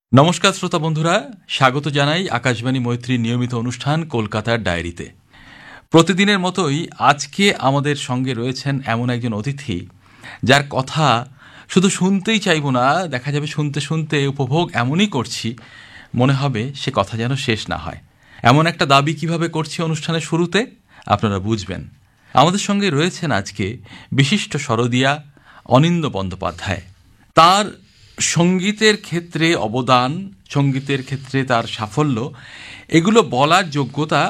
নমস্কার শ্রোতা বন্ধুরা, স্বাগত জানাই আকাশবাণী মৈত্রীর নিয়মিত অনুষ্ঠান কলকাতার ডায়েরিতে। প্রতিদিনের মতোই আজকে আমাদের সঙ্গে রয়েছেন এমন একজন অতিথি যার কথা শুধু শুনতেই চাইব না, দেখা যাবে শুনতে শুনতে উপভোগ এমনই করছি, মনে হবে সে কথা যেন শেষ না হয়। এমন একটা দাবি কিভাবে করছি অনুষ্ঠানের শুরুতে আপনারা বুঝবেন। আমাদের সঙ্গে রয়েছেন আজকে বিশিষ্ট সরোদিয়া অনিন্দ বন্দ্যোপাধ্যায়। তার সঙ্গীতের ক্ষেত্রে অবদান, সঙ্গীতের ক্ষেত্রে তার সাফল্য, এগুলো বলার যোগ্যতা